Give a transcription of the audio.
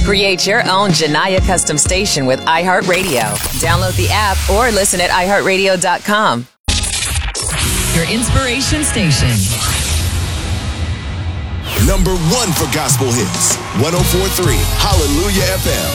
Create your own Janaya custom station with iHeartRadio. Download the app or listen at iHeartRadio.com. Your inspiration station. Number 1 for gospel hits. 104.3 Hallelujah FM.